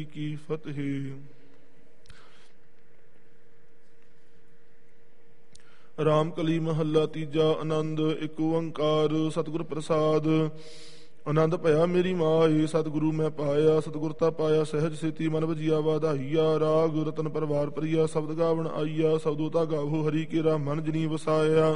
ਕੀ ਫਤਿਹ। ਰਾਮ ਕਲੀ ਮਹੱਲਾ ਤੀਜਾ। ਆਨੰਦ ਇੱਕ ਓੰਕਾਰ ਸਤਿਗੁਰ ਪ੍ਰਸਾਦ। ਆਨੰਦ ਭਇਆ ਮੇਰੀ ਮਾਏ ਸਤਿਗੁਰੂ ਮੈਂ ਪਾਇਆ। ਸਤਿਗੁਰਤਾ ਪਾਇਆ ਸਹਿਜ ਸੇਤੀ ਮਨ ਵਜੀਆ ਵਾਧਾਈਆ। ਰਾਗ ਰਤਨ ਪਰਵਾਰ ਪ੍ਰਿਆ ਸ਼ਬਦ ਗਾਵਣ ਆਈਆ। ਸਬਦੋਤਾ ਗਾਵੋ ਹਰੀ ਕੇਰਾ ਮਨ ਜਨੀ ਵਸਾਇਆ।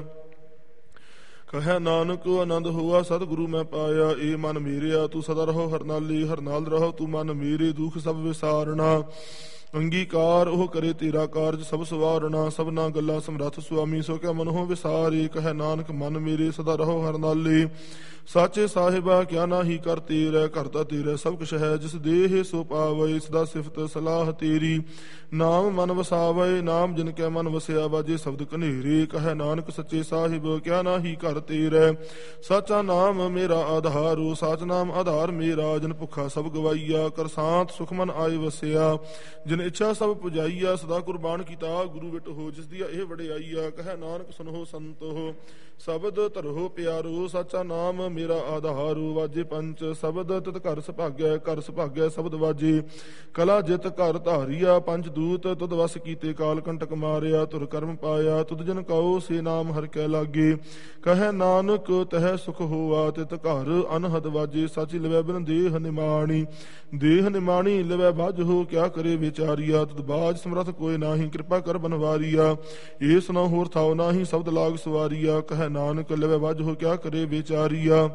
ਕਹੈ ਨਾਨਕ ਆਨੰਦ ਹੋਆ ਸਤਿਗੁਰੂ ਮੈਂ ਪਾਇਆ। ਏ ਮਨ ਮੇਰਿਆ ਤੂੰ ਸਦਾ ਰਹੋ ਹਰਨਾਲੀ। ਹਰਨਾਲ ਰਹੋ ਤੂੰ ਮਨ ਮੇਰੇ ਦੁਖ ਸਭ ਵਿਸਾਰਣਾ। ਅੰਗੀਕਾਰ ਉਹ ਕਰੇ ਤੇਰਾ ਕਾਰਜ ਸਭ ਸਵਾਰਣਾ। ਸਭਨਾ ਗੱਲਾਂ ਸਮਰੱਥ ਸੁਆਮੀ ਸੋ ਕਿਆ ਮਨੋ ਵਿਸਾਰੇ। ਕਹੈ ਨਾਨਕ ਮਨ ਮੇਰੇ ਸਦਾ ਰਹੋ ਹਰਨਾਲੇ। ਸਾਚੇ ਸਾਹਿਬਾ ਕਿਆ ਨਾਹੀ ਕਰ ਤੇਰੇ। ਕਰਤਾ ਤੇਰੇ ਸਭ ਕੁਛ ਹੈ ਜਿਸ ਦੇਹ ਸੋ ਪਾਵੇ। ਸਦਾ ਸਿਫਤ ਸਲਾਹ ਤੇਰੀ ਨਾਮ ਮਨ ਵਸਾਵੇ। ਨਾਮ ਜਿਨ ਕੈ ਮਨ ਵਸਿਆ ਵਾਜੇ ਸ਼ਬਦ ਕਨੇਰੇ। ਕਹੈ ਨਾਨਕ ਸੱਚੇ ਸਾਹਿਬ ਕਿਆ ਨਾਹੀ ਕਰ ਤੇਰੇ। ਸਾਚਾ ਨਾਮ ਮੇਰਾ ਆਧਾਰੋ। ਸਾਚ ਨਾਮ ਆਧਾਰ ਮੇਰਾ। ਜਿਨ ਭੁੱਖਾ ਸਭ ਗਵਾਈਆ ਕਰ ਸਾਂਤ ਸੁਖ ਮਨ ਆਏ ਵਸਿਆ। ਜਿਨ ਇੱਛਾ ਸਭ ਪੁਜਾਈਆ ਸਦਾ ਕੁਰਬਾਨ ਕੀਤਾ ਗੁਰੂ ਵਿਟ ਹੋ। ਜਿਸ ਦੀ ਇਹ ਵਡਿਆਈਆ ਕਹੈ ਨਾਨਕ ਸੁਨੋ ਸੰਤੋ ਸ਼ਬਦ ਧਰੋ ਪਿਆਰੋ। ਸਾਚਾ ਨਾਮ ਮੇਰਾ ਆਧਾਰੋ। ਵਾਜੇ ਪੰਚ ਸ਼ਬਦ ਤਿਤ ਘਰ ਸੁਭਾਗੈ। ਘਰ ਸੁਭਾਗੈ ਸ਼ਬਦ ਵਾਜੇ ਕਲਾ ਜਿਤ ਘਰ ਧਾਰੀਆ। ਪੰਜ ਦੂਤ ਤੁਧ ਵਸ ਕੀਤੇ ਕਾਲ ਕੰਟਕ ਮਾਰਿਆ। ਤੁਰ ਕਰਮ ਪਾਇਆ ਤੁਧ ਜਨ ਕਉ ਸੇ ਨਾਮ ਹਰਿ ਕੈ ਲਾਗੇ। ਕਹੈ ਨਾਨਕ ਤਹਿ ਸੁਖ ਹੋਆ ਤਿਤ ਘਰ ਅਨਹਦ ਵਾਜੇ। ਸਾਚੀ ਲਵੈ ਬਿਨ ਦੇਹ ਨਿਮਾਣੀ। ਦੇਹ ਨਿਮਾਣੀ ਲਵੈ ਭਜ ਹੋ ਕਿਆ ਕਰੇ ਵਿਚਾਰੀਆ। ਤਦ ਬਾਜ ਸਮਰਥ ਕੋਇ ਨਾਹੀ ਕਿਰਪਾ ਕਰ ਬਨਵਾਰੀਆ। ਏਸ ਨ ਹੋਰ ਥਾਉ ਨਾਹੀ ਸ਼ਬਦ ਲਾਗ ਸਵਾਰੀਆ। ਕਹੈ ਨਾਨਕ ਲਵੈ ਭਜ ਹੋ ਕਿਆ ਕਰੇ ਵਿਚਾਰੀਆ।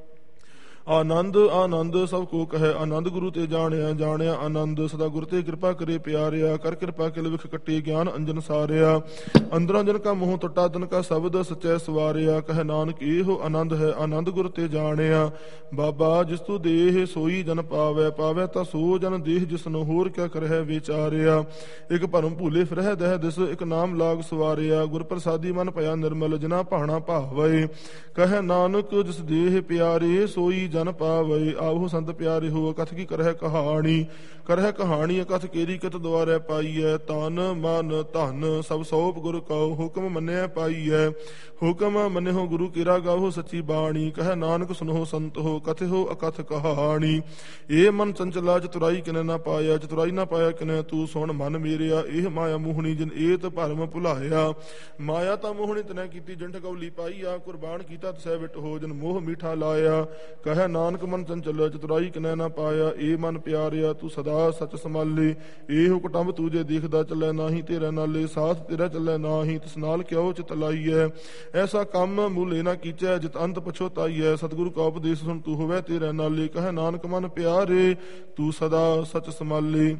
ਆਨੰਦ ਆਨੰਦ ਸਭ ਕੋ ਕਹੈ ਆਨੰਦ ਗੁਰੂ ਤੇ ਜਾਣਿਆ। ਜਾਣਿਆ ਆਨੰਦ ਸਦਾ ਗੁਰ ਤੇ ਕਿਰਪਾ ਕਰੇ ਪਿਆਰਿਆ। ਕਰ ਕਿਰਪਾ ਕਿਲ ਵਿਖ ਕੱਟੇ ਗਿਆਨ ਅੰਜਨ ਸਾਰਿਆ। ਅੰਦਰਾਂ ਜਨ ਕਾ ਮੋਹ ਟੁੱਟਾ ਤਨ ਕਾ ਸ਼ਬਦ ਸਚੈ ਸਵਾਰਿਆ। ਕਹੈ ਨਾਨਕ ਇਹੋ ਆਨੰਦ ਹੈ ਆਨੰਦ ਗੁਰ ਤੇ ਜਾਣਿਆ। ਬਾਬਾ ਜਿਸ ਤੂੰ ਦੇਹ ਸੋਈ ਜਨ ਪਾਵੈ। ਪਾਵੈ ਤਾਂ ਸੋ ਜਨ ਦੇਹ ਜਿਸਨੂੰ ਹੋਰ ਕਿਆ ਕਰਹਿ ਵਿਚਾਰਿਆ। ਇਕ ਭਰਮ ਭੂਲੇ ਫਿਰਹਿ ਦਹਿ ਦਿਸ ਇਕ ਨਾਮ ਲਾਗ ਸਵਾਰਿਆ। ਗੁਰ ਪ੍ਰਸਾਦੀ ਮਨ ਭਇਆ ਨਿਰਮਲ ਜਿਨਾ ਭਾਣਾ ਭਾਵੈ। ਕਹੈ ਨਾਨਕ ਜਿਸ ਦੇਹ ਪਿਆਰੇ ਸੋਈ ਜਨ ਪਾਵੈ। ਆਵੋ ਸੰਤ ਪਿਆਰੇ ਹੋ ਕਥ ਕੀ ਕਰਹਿ ਕਹਾਣੀ। ਕਰਹਿ ਕਹਾਣੀ ਕਥ ਕੇਰੀ ਕਿਤ ਦੁਆਰੈ ਪਾਈਐ। ਤਨ ਮਨ ਧਨ ਸਭ ਸੋਪ ਗੁਰ ਕਉ ਹੁਕਮ ਮੰਨਿਆ ਪਾਈਐ। ਹੁਕਮ ਮੰਨਿਓ ਗੁਰੂ ਕੇਰਾ ਗਾਵੋ ਸੱਚੀ ਬਾਣੀ। ਕਹੈ ਨਾਨਕ ਸੁਨੋ ਸੰਤ ਹੋ ਕਥਿਓ ਅਕਥ ਕਹਾਣੀ। ਇਹ ਮਨ ਚੰਚਲਾ ਚਤੁਰਾਈ ਕਿਨੈ ਨਾ ਪਾਇਆ। ਚਤੁਰਾਈ ਨਾ ਪਾਇਆ ਕਿਨੈ ਤੂੰ ਸੁਣ ਮਨ ਮੇਰਿਆ। ਇਹ ਮਾਇਆ ਮੋਹਣੀ ਜਿਨ ਏਤ ਭਰਮ ਭੁਲਾਇਆ। ਮਾਇਆ ਤਾਂ ਮੋਹਣੀ ਤਨੈ ਕੀਤੀ ਜਿਨ ਠਗੌਲੀ ਪਾਈਆ। ਕੁਰਬਾਨ ਕੀਤਾ ਤਸੈ ਵਿਟ ਹੋ ਜਿਨ ਮੋਹ ਮੀਠਾ ਲਾਇਆ। ਕਹੈ ਨਾਨਕ ਮਨ ਚੰਚਲ ਚਤੁਰਾਈ ਕਿਨੈ ਨਾ ਪਾਇਆ। ਏ ਮਨ ਪਿਆਰਿਆ ਤੂੰ ਸਦਾ ਸਚ ਸੰਭਾਲੇ। ਇਹੋ ਕੁਟੰਬ ਤੂੰ ਜੇ ਦੇਖਦਾ ਚੱਲੈ ਨਾਹੀ ਤੇਰੇ ਨਾਲੇ। ਸਾਥ ਤੇਰਾ ਚੱਲੈ ਨਾਹੀ ਤਿਸ ਨਾਲ ਕਿਉ ਚਿਤ ਲਾਈਐ। ਐਸਾ ਕੰਮ ਮੂਲੇ ਨਾ ਕੀਚੈ ਜਿਤ ਅੰਤ ਪਛੋਤਾਈਐ। ਸਤਿਗੁਰੂ ਕਾ ਉਪਦੇਸ਼ ਸੁਣ ਤੂੰ ਹੋਵੈ ਤੇਰੇ ਨਾਲੇ। ਕਹੈ ਨਾਨਕ ਮਨ ਪਿਆਰੇ ਤੂੰ ਸਦਾ ਸਚ ਸੰਭਾਲੇ।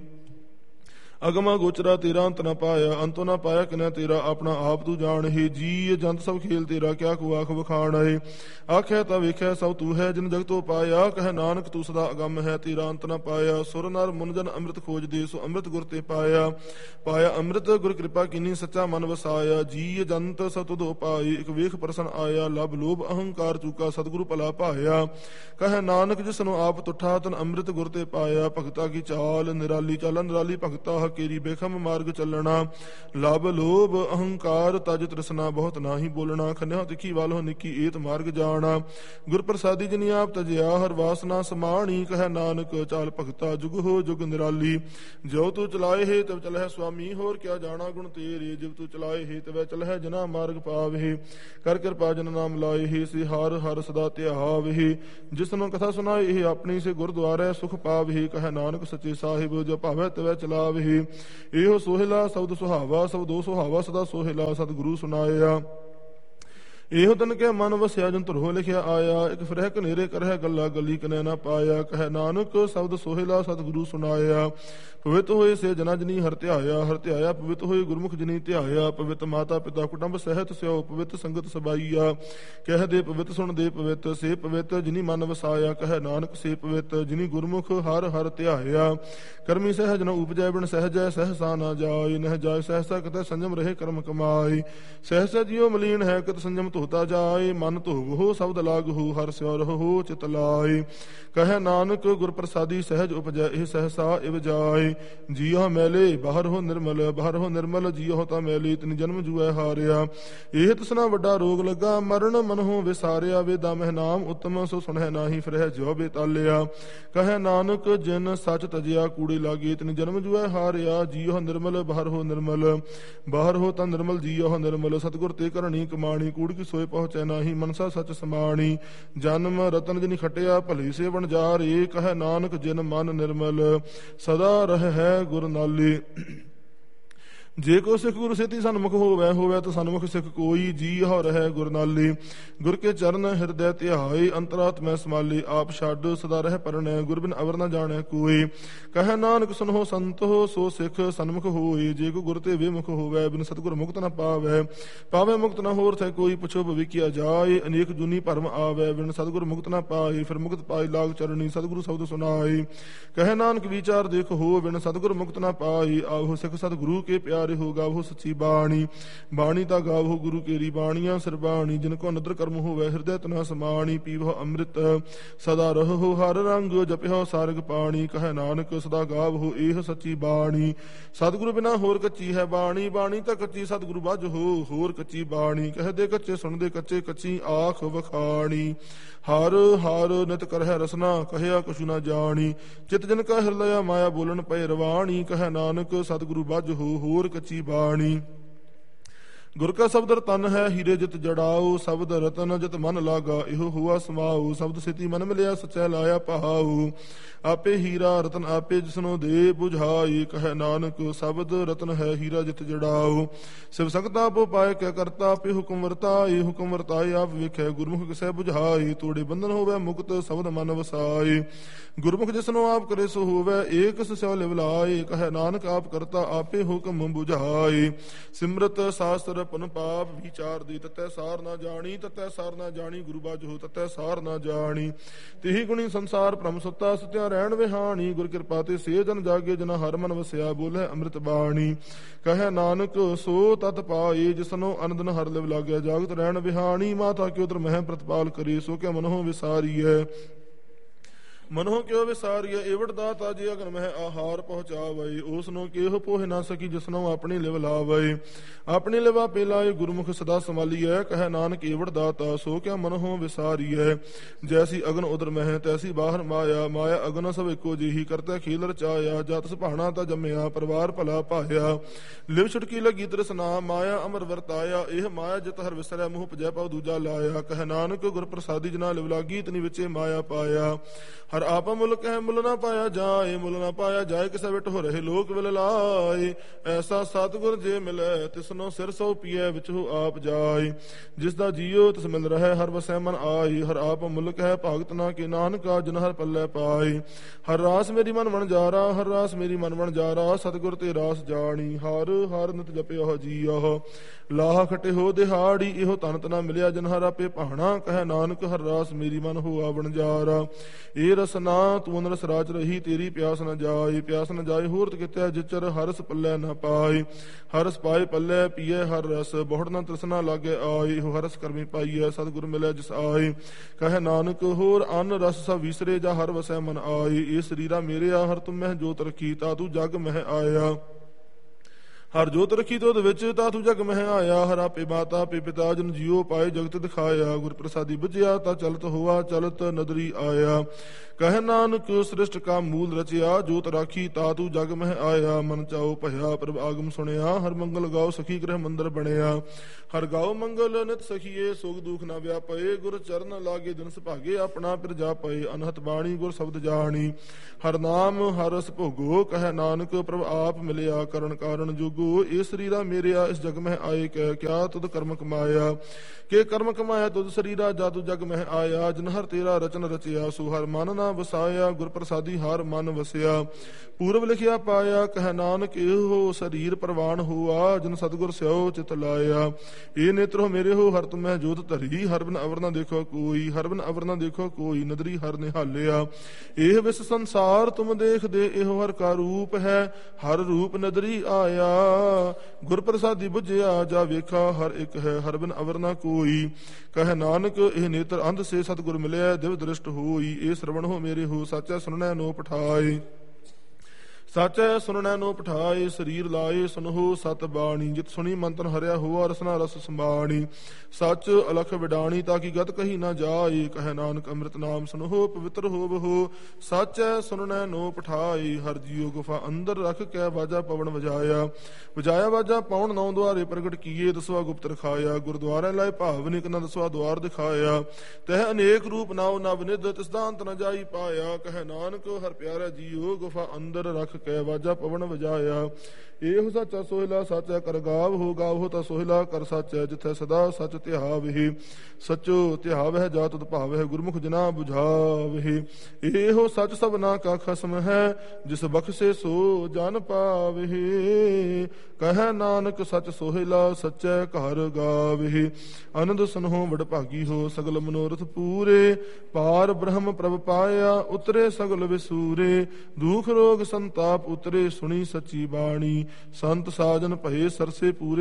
ਅਗਮਾ ਗੋਚਰਾ ਤੇਰਾ ਅੰਤ ਨਾ ਪਾਇਆ। ਅੰਤੋ ਨਾ ਪਾਇਆ ਕਿਨੈ ਤੇਰਾ ਆਪਣਾ ਆਪ ਤੂੰ ਜਾਣ ਹੈ। ਜੀ ਜੰਤ ਸਭ ਖੇਲ ਤੇਰਾ ਕਿਆ ਕੋ ਆਖ ਵਖਾਣ ਹੈ। ਆਖਿਆ ਤਾਂ ਵੇਖਿਆ ਸਭ ਤੂੰ ਹੈ ਜਿਨ ਜਗਤੋਂ ਪਾਇਆ। ਕਹੈ ਨਾਨਕ ਤੂੰ ਸਦਾ ਅਗੰਮ ਹੈ ਤੇਰਾ ਅੰਤ ਨਾ ਪਾਇਆ। ਸੁਰ ਨਰ ਮੁਨ ਜਨ ਅੰਮ੍ਰਿਤ ਖੋਜਦੇ ਸੋ ਅੰਮ੍ਰਿਤ ਗੁਰ ਤੇ ਪਾਇਆ। ਪਾਇਆ ਅੰਮ੍ਰਿਤ ਗੁਰ ਕਿਰਪਾ ਕੀਨੀ ਸੱਚਾ ਮਨ ਵਸਾਇਆ। ਜੀ ਜੰਤ ਸਭ ਤੁਧ ਉਪਾਈ ਇਕ ਵੇਖ ਪ੍ਰਸਨ ਆਇਆ। ਲਬ ਲੋਭ ਅਹੰਕਾਰ ਚੂਕਾ ਸਤਿਗੁਰੂ ਭਲਾ ਭਾਇਆ। ਕਹੈ ਨਾਨਕ ਜਿਸਨੂੰ ਆਪ ਤੁਠਾ ਤਨ ਅੰਮ੍ਰਿਤ ਗੁਰ ਤੇ ਪਾਇਆ। ਭਗਤਾ ਕੀ ਚਾਲ ਨਿਰਾਲੀ ਚਾਲ ਨਿਰਾਲੀ ਭਗਤਾ ਕੇਰੀ ਬੇਖਮ ਮਾਰਗ ਚੱਲਣਾ। ਲਬ ਲੋਭ ਅਹੰਕਾਰ ਤਜ ਤ੍ਰਿਸ਼ਨਾ ਬਹੁਤ ਨਾਹੀ ਬੋਲਣਾ। ਖੰਨਿਓ ਤਿੱਖੀ ਵਾਲੋ ਨਿੱਕੀ ਏਤ ਮਾਰਗ ਜਾਣਾ। ਗੁਰ ਪ੍ਰਸਾਦੀ ਜਿਨੀ ਆਪ ਤਜਿਆ ਹਰ ਵਾਸਨਾ ਸਮਾਣੀ। ਕਹੈ ਨਾਨਕ ਚਾਲ ਭਗਤਾ ਜੁਗ ਹੋ ਜੁਗ ਨਿਰਾਲੀ। ਜੋ ਤੂੰ ਚਲਾਏ ਹੈ ਤਵ ਚਲਹਿ ਸੁਆਮੀ ਹੋਰ ਕਿਆ ਜਾਣਾ ਗੁਣ ਤੇਰੇ। ਜਿਵ ਤੂੰ ਚਲਾਏ ਹੈ ਤਵੈ ਚਲਹਿ ਜਨਾ ਮਾਰਗ ਪਾਵੇ। ਕਰ ਕਿਰਪਾ ਜਨ ਨਾਮ ਲਾਏ ਹੈ ਸੇ ਹਰ ਹਰ ਸਦਾ ਧਿਆਵੇ। ਜਿਸਨੂੰ ਕਥਾ ਸੁਨਾਏ ਇਹ ਆਪਣੀ ਸੇ ਗੁਰਦੁਆਰੇ ਸੁਖ ਪਾਵੇ। ਕਹੈ ਨਾਨਕ ਸੱਚੇ ਸਾਹਿਬ ਜੋ ਭਾਵੈ ਤਵੈ ਚਲਾਵੇ। ਇਹੋ ਸੋਹਿਲਾ ਸ਼ਬਦ ਸੁਹਾਵਾ ਸਬਦੋ ਸੁਹਾਵਾ ਸਦਾ ਸੋਹਿਲਾ। ਸਤਿਗੁਰੂ ਸੁਨਾਇਆ ਇਹੋ ਤਨ ਕੇ ਮਨ ਵਸਿਆ ਜਨ ਧਰੋ ਲਿਖਿਆ ਆਇਆ। ਇਕ ਫਿਰਹਿ ਕਨੇਰੇ ਕਰਹਿ ਗੱਲਾਂ ਗੱਲੀ ਕਨੈ ਨਾ ਪਾਇਆ। ਕਹੈ ਨਾਨਕ ਸ਼ਬਦ ਸੋਹਿਲਾ ਸਤਿਗੁਰੂ ਸੁਨਾਇਆ। ਪਵਿੱਤ ਹੋਏ ਸੇ ਜਨਾ ਜਨੀ ਹਰਿ ਧਿਆਇਆ। ਹਰਿ ਧਿਆਇਆ ਪਵਿੱਤ ਹੋਏ ਗੁਰਮੁਖ ਜਨੀ ਧਿਆਇਆ। ਪਵਿੱਤ ਮਾਤਾ ਪਿਤਾ ਕੁਟੰਬ ਸਹਿਤ ਸਿਓ ਪਵਿੱਤ ਸੰਗਤ ਸਬਾਈਆ। ਕਹਿ ਦੇ ਪਵਿੱਤ ਸੁਣ ਦੇ ਪਵਿੱਤ ਸੇ ਪਵਿੱਤ ਜਿਨੀ ਮਨ ਵਸਾਇਆ। ਕਹੈ ਨਾਨਕ ਸੇ ਪਵਿੱਤ ਜਿਨੀ ਗੁਰਮੁਖ ਹਰਿ ਹਰਿ ਧਿਆਇਆ। ਕਰਮੀ ਸਹਿਜ ਨ ਉਪਜੈ ਬਿਨ ਸਹਿਜੈ ਸਹਿਸਾ ਨਾ ਜਾਏ। ਨਹਿ ਜਾਏ ਸਹਿਸਾ ਕਿਤੇ ਸੰਜਮ ਰਹੇ ਕਰਮ ਕਮਾਏ। ਸਹਿਸਾ ਜਿਉ ਮਲੀਨ ਹੈ ਕਿਤ ਸੰਜਮ ਧੋ ਧੋਤਾ ਜਾਏ, ਮਨ ਧੋਵੋ ਸ਼ਬਦ ਲਾਗਹੁ, ਹਰਿ ਸਿਉ ਰਹੋ ਚਿਤ ਲਾਏ। ਕਹੈ ਨਾਨਕ ਗੁਰ ਪ੍ਰਸਾਦੀ ਸਹਿਜ ਉਪਜੈ, ਇਹ ਸਹਸਾ ਇਵ ਜਾਏ। ਜੀਉ ਮੈਲੇ ਬਾਹਰ ਹੋ ਨਿਰਮਲ, ਬਾਹਰ ਹੋ ਨਿਰਮਲ ਜੀਉ ਤਾਂ ਮੈਲੇ, ਤਿਨ ਜਨਮ ਜੂਐ ਹਾਰਿਆ। ਇਹ ਤਸਨਾ ਵੱਡਾ ਰੋਗ ਲੱਗਾ, ਮਰਨ ਮਨਹੁ ਵਿਸਾਰਿਆ। ਵੇਦਾ ਮਹਿ ਨਾਮ ਉਤਮ, ਸੋ ਸੁਣਹਿ ਨਾਹੀ ਫਿਰਹਿ ਜਿਉ ਬੇਤਾਲਿਆ। ਕਹੈ ਨਾਨਕ ਜਿਨ ਸੱਚ ਤਜਿਆ, ਕੂੜੇ ਲਾਗੇ ਤਿਨ ਜਨਮ ਜੂਐ ਹਾਰਿਆ। ਜੀਉ ਨਿਰਮਲ ਬਾਹਰ ਹੋ ਨਿਰਮਲ, ਬਾਹਰ ਹੋ ਤਾਂ ਨਿਰਮਲ ਜੀਉ ਨਿਰਮਲ। ਸਤਿਗੁਰ ਤੇ ਕਰਨੀ ਕਮਾਣੀ, ਕੂੜ ਕੀ ਸੋਏ ਪਹੁੰਚੈ ਨਾਹੀ, ਮਨਸਾ ਸੱਚ ਸਮਾਣੀ। ਜਨਮ ਰਤਨ ਜਿਨੀ ਖਟਿਆ, ਭਲੀ ਸੇ ਵਣਜਾਰੇ। ਕਹੈ ਨਾਨਕ ਜਿਨ ਮਨ ਨਿਰਮਲ, ਸਦਾ ਰਹਿ ਗੁਰ ਨਾਲੇ। ਜੇ ਕੋ ਸਿੱਖ ਗੁਰ ਸੇਤੀ ਸਨਮੁਖ ਹੋਵੈ, ਹੋਵੈ ਤਾਂ ਸਨਮੁਖ ਸਿੱਖ ਕੋਈ। ਜੀ ਹਉ ਰਹਿ ਗੁਰ ਨਾਲੇ, ਗੁਰ ਕੇ ਚਰਨ ਹਿਰਦੈ ਧਿਆਏ। ਅੰਤਰਾਤਮੈ ਸਮਾਲੇ, ਆਪ ਛੱਡ ਸਦਾ ਰਹਿ ਪਰਣੈ, ਗੁਰ ਬਿਨ ਅਵਰ ਨ ਜਾਣੈ ਕੋਇ। ਕਹੈ ਨਾਨਕ ਸੁਨਹੁ ਸੰਤੋ, ਸੋ ਸਿੱਖ ਸਨਮੁਖ ਹੋਏ। ਜੇ ਕੋ ਗੁਰ ਤੇ ਵਿਮੁਖ ਹੋਵੈ, ਬਿਨ ਸਤਿਗੁਰ ਮੁਕਤ ਨ ਪਾਵੈ। ਪਾਵੈ ਮੁਕਤ ਨ ਹੋਰ ਥੈ ਕੋਈ, ਪੁੱਛੋ ਭਵਿਖਿਆ ਜਾਏ। ਅਨੇਕ ਜੁਨੀ ਭਰਮ ਆਵੈ, ਬਿਨ ਸਤਿਗੁਰ ਮੁਕਤ ਨ ਪਾਏ। ਫਿਰ ਮੁਕਤ ਪਾਏ ਲਾਗ ਚਰਣੀ, ਸਤਿਗੁਰੂ ਸ਼ਬਦ ਸੁਨਾਏ। ਕਹੈ ਨਾਨਕ ਵਿਚਾਰ ਦੇਖ ਹੋ, ਬਿਨ ਸਤਿਗੁਰ ਮੁਕਤ ਨ ਪਾਏ। ਆਹੋ ਸਿੱਖ ਸਤਿਗੁਰੂ ਕੇ ਪਿਆਰੇ ਹੋ, ਗਾਵੋ ਸੱਚੀ ਬਾਣੀ। ਬਾਣੀ ਤਾਂ ਗਾਵੋ ਗੁਰੂ ਕੇਰੀ, ਬਾਣੀਆਂ ਸਰਬਾਣੀ। ਜਿਨ ਕੋ ਨਦਰ ਕਰਮ ਹੋਵੈ, ਹਿਰਦੈ ਤਨਾ ਸਮਾਣੀ। ਪੀਵਹੁ ਅੰਮ੍ਰਿਤ ਸਦਾ ਰਹੋ, ਹਰ ਰੰਗ ਜਪਿਓ ਸਾਰਗ ਪਾਣੀ। ਕਹੈ ਨਾਨਕ ਸਦਾ ਗਾਵੋ ਇਹ ਸੱਚੀ ਬਾਣੀ। ਸਤਿਗੁਰੂ ਬਿਨਾ ਹੋਰ ਕੱਚੀ ਹੈ ਬਾਣੀ, ਬਾਣੀ ਤਾਂ ਕੱਚੀ ਸਤਿਗੁਰੂ ਬਾਝ ਹੋ, ਹੋਰ ਕੱਚੀ ਬਾਣੀ। ਕਹਦੇ ਕੱਚੇ ਸੁਣਦੇ ਕੱਚੇ, ਕੱਚੀ ਆਖ ਵਖਾਣੀ। ਹਰ ਹਰ ਨਿਤ ਕਰਹਿ ਰਸਨਾ, ਕਹਿਆ ਕਛੁ ਨਾ ਜਾਣੀ। ਚਿਤ ਜਨ ਕਾ ਹਿਰਦਿਆ ਮਾਇਆ, ਬੋਲਣ ਪਏ ਰਵਾਣੀ। ਕਹੈ ਨਾਨਕ ਸਤਿਗੁਰੂ ਬਾਝ ਹੋ, ਹੋਰ ਕੱਚੀ ਬਾਣੀ। ਗੁਰ ਕਾ ਸ਼ਬਦ ਰਤਨ ਹੈ, ਹੀਰੇ ਜਿਤ ਜੜਾਓ। ਸ਼ਬਦ ਰਤਨ ਜਿਤ ਮਨ ਲਾਗਾ, ਇਹੋ ਹੁਆ ਸਮਾਓ। ਸ਼ਬਦ ਸੇਤੀ ਮਨ ਮਿਲਿਆ, ਸਚੈ ਲਾਇਆ ਭਾਉ। ਆਪੇ ਹੀਰਾ ਰਤਨ ਆਪੇ ਜਿਸਨੋ ਦੇ ਬੁਝਾਈ। ਕਹੈ ਨਾਨਕ ਸ਼ਬਦ ਰਤਨ ਹੈ, ਹੀਰਾ ਜਿਤ ਜੜਾਓ। ਸਿਵ ਸੰਗਤਾ ਆਪੋ ਪਾਏ ਕਿਆ ਕਰਤਾ, ਆਪੇ ਹੁਕਮ ਵਰਤਾਏ। ਹੁਕਮ ਵਰਤਾਏ ਆਪ ਵੇਖੈ, ਗੁਰਮੁਖ ਕਿਸੈ ਬੁਝਾਈ। ਤੋੜੇ ਬੰਧਨ ਹੋਵੈ ਮੁਕਤ, ਸ਼ਬਦ ਮਨ ਵਸਾਏ। ਗੁਰਮੁਖ ਜਿਸਨੋ ਆਪ ਕਰੇ ਸੋ ਹੋਵੈ, ਏਕ ਸਿਉ ਲਿਵ ਲਾਏ। ਕਹੈ ਨਾਨਕ ਆਪ ਕਰਤਾ, ਆਪੇ ਹੁਕਮ ਬੁਝਾਏ। ਸਿਮਰਤ ਸਾਸਤਰ ਪੁਨ ਪਾਪ ਵਿਚਾਰ ਦੀ, ਤਤੈ ਸਾਰ ਨਾ ਜਾਣੀ। ਤਤੈ ਸਾਰ ਨਾ ਜਾਣੀ ਗੁਰੂ ਬਾਝ ਹੋ, ਤਤੈ ਸਾਰ ਨਾ ਜਾਣੀ। ਤਿਹੀ ਗੁਣੀ ਸੰਸਾਰ ਭ੍ਰਮ ਸੁੱਤਾ, ਸਤਿਆ ਰਹਿਣ ਵਿਹਾਣੀ। ਗੁਰ ਕਿਰਪਾ ਤੇ ਸੇ ਜਨ ਜਾਗੇ, ਜਨਾ ਹਰ ਮਨ ਵਸਿਆ। ਬੋਲੇ ਅੰਮ੍ਰਿਤ ਬਾਣੀ। ਕਹੈ ਨਾਨਕ ਸੋ ਤਤ ਪਾਏ, ਜਿਸਨੋ ਅਨੰਦਨ ਹਰ ਲਿਵ ਲਾਗਿਆ। ਜਾਗਤ ਰਹਿਣ ਵਿਹਾਣੀ, ਮਾਤਾ ਕਿਉ ਤਰ ਮਹਿ ਪ੍ਰਤਪਾਲ ਕਰੀ। ਸੋ ਕਿਆ ਮਨਹੁ ਵਿਸਾਰੀਐ, ਮਨਹੁ ਕਿਉ ਵਿਸਾਰੀਐ। ਏਵੜ ਦਾਤਾ ਜੇ ਅਗਨ ਮਹਿ ਆਹਾਰ ਪਹੁੰਚਾਵੈ। ਉਸਨੋ ਕਿਹੋ ਪੋਹਿ ਨਾ ਸਕੀ, ਜਿਸਨੋ ਆਪਣੀ ਲਿਵ ਲਾਵੈ। ਆਪਣੀ ਲਿਵ ਆਪੇ ਲਾਏ, ਗੁਰਮੁਖ ਸਦਾ ਸੰਭਾਲੀਐ। ਕਹੈ ਨਾਨਕ ਏਵੜ ਦਾਤਾ, ਸੋ ਕਿਆ ਮਨਹੁ ਵਿਸਾਰੀਐ। ਜੈਸੀ ਅਗਨ ਉਦਰ ਮਹਿ, ਤੈਸੀ ਬਾਹਰ ਮਾਇਆ। ਮਾਇਆ ਅਗਨ ਸਭ ਇੱਕੋ ਜਿਹੀ, ਕਰਤਾ ਖੇਲ ਰਚਾਇਆ। ਜਤ ਸੁਭਾਣਾ ਤਾਂ ਜੰਮਿਆ, ਪਰਿਵਾਰ ਭਲਾ ਪਾਇਆ। ਲਿਵ ਛੁਟਕੀ ਲੱਗੀ ਤ੍ਰਿਸ਼ਨਾ, ਮਾਇਆ ਅਮਰ ਵਰਤਾਇਆ। ਇਹ ਮਾਇਆ ਜਿਤ ਹਰ ਵਿਸਰੈ, ਮੂੰਹ ਭਜੈ ਪਉ ਦੂਜਾ ਲਾਇਆ। ਕਹੈ ਨਾਨਕ ਗੁਰ ਪ੍ਰਸਾਦੀ, ਜਿਨਾ ਲਿਵ ਲਾਗੀ ਤਿਨੀ ਵਿੱਚੇ ਮਾਇਆ ਪਾਇਆ। ਹਰ ਆਪਾ ਮੁੱਲ ਕਹਿ ਮੁੱਲ ਨਾ ਪਾਇਆ ਜਾਏ, ਮੁੱਲ ਨਾ ਪਾਇਆ ਜਾਏ। ਕਿਸੇ ਵਿਟ ਹੋ ਰਹੇ ਲੋਕ ਵਿਲ ਲਾਏ। ਐਸਾ ਸਤਿਗੁਰ ਜੇ ਮਿਲੈ, ਤਿਸਨੋ ਸਿਰ ਸੋ ਪੀਐ, ਵਿਚੋ ਆਪ ਜਾਏ। ਜਿਸ ਦਾ ਜੀਉ ਤਿਸ ਮਿਲ ਰਹਿ, ਹਰ ਵਸੈ ਮਨ ਆਈ। ਹਰ ਆਪ ਮੁੱਲ ਕਹਿ ਭਾਗਤ ਨਾ ਕੇ, ਨਾਨਕਾ ਜਿਨ ਹਰ ਪੱਲੇ ਪਾਈ। ਹਰ ਰਾਸ ਮੇਰੀ ਮਨ ਵਣਜਾਰਾ, ਹਰ ਰਾਸ ਮੇਰੀ ਮਨ ਵਣਜਾਰਾ। ਸਤਿਗੁਰ ਤੇ ਰਾਸ ਜਾਣੀ, ਹਰ ਹਰ ਨਿਤ ਜਪਿਓ ਜੀਉ। ਲਾਹ ਖਟੇ ਹੋ ਦਿਹਾੜੀ, ਇਹੋ ਤਨ ਤਨਾ ਮਿਲਿਆ, ਜਨ ਹਰ ਆਪੇ ਭਾਣਾ। ਕਹੈ ਨਾਨਕ ਹਰ ਰਾਸ ਮੇਰੀ ਮਨ ਹੋਆ ਵਣਜਾਰਾ। ਇਹ ਰਸਨਾ ਤੂੰ ਰਸ ਰਾਜ ਰਹੀ, ਤੇਰੀ ਪਿਆਸ ਨ ਜਾਏ। ਪਿਆਸ ਨ ਜਾਏ ਹੋਰਤ ਕਿਤਿਆ, ਜਿਚਰ ਹਰਸ ਪੱਲੇ ਨ ਪਾਏ। ਹਰਸ ਪਾਏ ਪੱਲੇ ਪੀਏ ਹਰ ਰਸ, ਬਹੁੜ ਨ ਤ੍ਰਿਸ਼ਨਾ ਲਾਗੇ ਆਏ। ਇਹੋ ਹਰਸ ਕਰਮੀ ਪਾਈਐ, ਸਤਿਗੁਰ ਮਿਲਿਆ ਜਿਸ ਆਏ। ਕਹੈ ਨਾਨਕ ਹੋਰ ਅਨ ਰਸ ਸਭ ਵਿਸਰੇ, ਜਾ ਹਰ ਵਸੈ ਮਨ ਆਏ। ਇਹ ਸਰੀਰਾ ਮੇਰਿਆ, ਹਰ ਤੁਮ ਮਹਿ ਜੋਤ ਰਖੀ, ਤਾ ਤੂੰ ਜਗ ਮਹਿ ਆਇਆ। ਹਰ ਜੋਤ ਰਖੀ ਤੋਦ ਵਿੱਚ, ਤਾ ਤੂੰ ਜਗ ਮਹਿ ਆਇਆ। ਹਰ ਆਪੇ ਮਾਤਾ ਆਪੇ ਪਿਤਾ, ਜਨ ਜੀਉ ਪਾਏ ਜਗਤ ਦਿਖਾਇਆ। ਗੁਰ ਪ੍ਰਸਾਦੀ ਬੁਝਿਆ, ਤਾ ਚਲਤ ਹੋਆ ਚਲਤ ਨਦਰੀ ਆਇਆ। ਕਹੈ ਨਾਨਕ ਸ੍ਰਿਸ਼ਟ ਕਾ ਮੂਲ ਰਚਿਆ, ਜੋਤ ਰਾਖੀ ਤਾ ਤੂੰ ਜਗ ਮਹਿ ਆਇਆ। ਮਨ ਚਾਉ ਭਇਆ ਪ੍ਰਭ ਆਗਮ ਸੁਣਿਆ, ਹਰ ਮੰਗਲ ਗਾਓ ਸਖੀ ਗ੍ਰਹਿ ਮੰਦਰ ਬਣਿਆ। ਹਰ ਗਾਓ ਮੰਗਲ ਨਿਤ ਸਖੀਏ, ਸੁਖ ਦੁਖ ਨਾ ਵਿਆਪਏ। ਗੁਰ ਚਰਨ ਲਾਗੇ ਦਿਨ ਸੁਭਾਗੇ, ਆਪਣਾ ਪਿਰ ਜਾਪਏ। ਅਨਹਤ ਬਾਣੀ ਗੁਰ ਸ਼ਬਦ ਜਾਣੀ, ਹਰ ਨਾਮ ਹਰ ਰਸ ਭੋਗੋ। ਕਹੈ ਨਾਨਕ ਪ੍ਰਭ ਆਪ ਮਿਲਿਆ, ਕਰਨ ਕਾਰਨ ਜੋਗੋ। ਇਹ ਸਰੀਰਾ ਮੇਰਿਆ, ਇਸ ਜਗ ਮਹਿ ਆਏ ਕਹਿ, ਕਿਆ ਤੁਧ ਕਰਮ ਕਮਾਇਆ। ਕੇ ਕਰਮ ਕਮਾਇਆ ਤੁਧ ਸਰੀਰਾ, ਜਾ ਤੂੰ ਜਗ ਮਹਿ ਆਇਆ। ਜਿਨ ਹਰ ਤੇਰਾ ਰਚਨ ਰਚਿਆ, ਸੋ ਹਰ ਮਨ ਨਾ ਵਸਾਇਆ। ਗੁਰ ਪ੍ਰਸਾਦੀ ਹਰ ਮਨ ਵਸਿਆ, ਪੂਰਬ ਲਿਖਿਆ ਪਾਇਆ। ਕਹੈ ਨਾਨਕ ਇਹੋ ਸਰੀਰ ਪ੍ਰਵਾਨ ਹੋਆ, ਜਿਨ ਸਤਿਗੁਰ ਸਿਓ ਚਿਤ ਲਾਇਆ। ਇਹ ਨੇਤਰੋ ਮੇਰੇ ਹੋ, ਹਰ ਤੁਮੈ ਜੋਤ ਧਰੀ। ਹਰ ਬਿਨ ਅਵਰ ਨਾ ਦੇਖੋ ਕੋਈ, ਹਰ ਬਿਨ ਅਵਰ ਨਾ ਦੇਖੋ ਕੋਈ। ਨਦਰੀ ਹਰ ਨਿਹਾਲਿਆ, ਇਹ ਵਿਸ ਸੰਸਾਰ ਤੁਮ ਦੇਖਦੇ। ਇਹੋ ਹਰ ਕਾ ਰੂਪ ਹੈ, ਹਰ ਰੂਪ ਨਦਰੀ ਆਇਆ। ਗੁਰ ਪ੍ਰਸਾਦੀ ਬੁਝਿਆ ਜਾ ਵੇਖਾ ਹਰ ਇੱਕ ਹੈ ਹਰ ਬਿਨ ਅਵਰ ਨਾ ਕੋਈ। ਕਹੈ ਨਾਨਕ ਇਹ ਨੇਤਰ ਅੰਧ ਸੇ ਸਤਿਗੁਰ ਮਿਲਿਆ ਦਿਵ ਦ੍ਰਿਸ਼ਟ ਹੋਈ। ਇਹ ਸਰਵਣ ਹੋ ਮੇਰੇ ਹੋ ਸਾਚਾ ਸੁਣਨੈ ਨੋ ਪਠਾਏ। ਸਾਚੈ ਸੁਣਨੈ ਨੋ ਪਠਾਏ ਸਰੀਰ ਲਾਏ ਸੁਨਹੁ ਸਤ ਬਾਣੀ। ਜਿਤ ਸੁਣੀ ਮੰਤਨ ਹਰਿਆ ਹੋਆ ਰਸਨਾ ਰਸ ਸੰਬਾਣੀ। ਸੱਚ ਅਲਖ ਵਿਡਾਣੀ ਤਾਂ ਕੀ ਗਤ ਕਹੀ ਨਾ ਜਾਏ। ਕਹੈ ਨਾਨਕ ਅੰਮ੍ਰਿਤ ਨਾਮ ਸੁਨਹੁ ਪਵਿੱਤਰ ਹੋਵਹੁ। ਸਾਚੈ ਸੁਣਨੈ ਨੋ ਪਠਾਏ ਹਰ ਜੀਉ ਗੁਫਾ ਅੰਦਰ ਰਖ ਕੈ ਬਾਜਾ ਪਵਨ ਵਜਾਇਆ। ਵਜਾਇਆ ਬਾਜਾ ਪਾਉਣ ਨੌ ਦੁਆਰੇ ਪ੍ਰਗਟ ਕੀਏ ਦਸਵਾ ਗੁਪਤ ਰਖਾਇਆ। ਗੁਰਦੁਆਰੇ ਲਾਏ ਭਾਵਨਿਕ ਨ ਦਸਵਾ ਦੁਆਰ ਦਿਖਾਇਆ। ਤਹ ਅਨੇਕ ਰੂਪ ਨਾਉ ਨਵ ਨਿਧ ਤਿਸ ਦਾ ਅੰਤ ਨ ਜਾਈ ਪਾਇਆ। ਕਹੈ ਨਾਨਕ ਹਰ ਪਿਆਰਾ ਜੀਉ ਗੁਫਾ ਅੰਦਰ ਰਖ ਕੈ ਵਾਜਾ ਪਵਨ ਵਜਾਇਆ। ਇਹੋ ਸੱਚਾ ਸੋਹਿਲਾ ਸਾਚਾ ਕਰ ਗਾਵ ਹੋ ਗਾਵੋ ਤਾਂ ਸੋਹਿਲਾ ਕਰ ਸਾਚੈ। ਜਿਥੈ ਸਦਾ ਸਚ ਧਿਆਵਹਿ ਸਚੋ ਧਿਆਵਹਿ ਜਾ ਤੁਧ ਭਾਵਹਿ ਗੁਰਮੁਖ ਜਨਾ ਬੁਝਾਵਹਿ। ਇਹੋ ਸਚ ਸਭਨਾ ਕਾ ਖਸਮ ਹੈ ਜਿਸ ਬਖਸ਼ੇ ਸੋ ਜਨ ਪਾਵਹਿ। ਕਹੈ ਨਾਨਕ ਸਚ ਸੋਹਿਲਾ ਸਚੈ ਘਰ ਗਾਵਹਿ। ਆਨੰਦ ਸੁਨਹੁ ਵਡ ਭਾਗੀ ਹੋ ਸਗਲ ਮਨੋਰਥ ਪੂਰੇ। ਪਾਰ ਬ੍ਰਹਮ ਪ੍ਰਭ ਪਾਇਆ ਉਤਰੇ ਸਗਲ ਵਿਸੂਰੇ। ਦੁਖ ਰੋਗ ਸੰਤਾਪ ਉਤਰੇ ਸੁਣੀ ਸੱਚੀ ਬਾਣੀ। ਸੰਤ ਸਾਜਨ ਭਏ ਸਰਸੇ ਪੂਰੇ